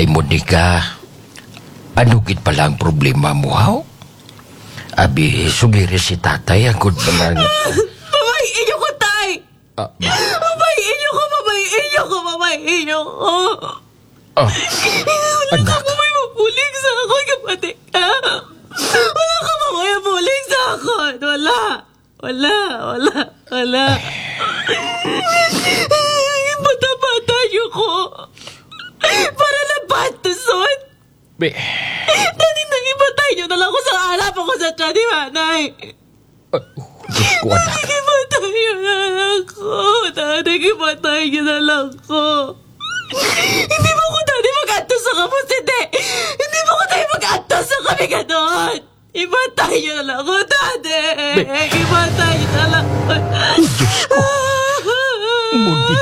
Day, Monica, ano gid pala ang problema mo, haw? Abi, sugiri si tatay, agod pala nga. Babayin niyo ko, tay! Babayin niyo ko, babayin niyo ko, babayin niyo ko! Wala ka Anak. mamay mabuling sa akin, kapatid ka! Wala ka mamay mabuling sa akin! Wala. Bata-bata niyo ko! Para labat to son! Be, Dati nang ibatay niyo na lang ako sa alap ako sa tiyan ni Manay! Diyos ko, anak. Ibatay niyo na lang ko! Ibatay niyo na lang ko! Hindi mo ko dati mag-atos sa kapos, hindi mo ko dati mag-atos sa kami ganon! Ibatay niyo na lang ako, dati! Ibatay niyo na lang ako! Diyos ko. Monica.